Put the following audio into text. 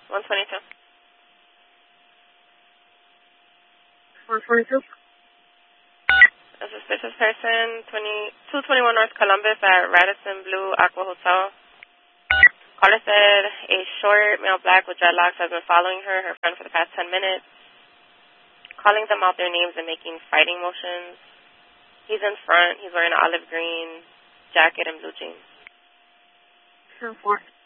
122. 122. A suspicious person, 221 North Columbus at Radisson Blue Aqua Hotel. Caller said a short male black with dreadlocks has been following her friend for the past 10 minutes, calling them out their names and making fighting motions. He's in front. He's wearing an olive green jacket and blue jeans. 10-4.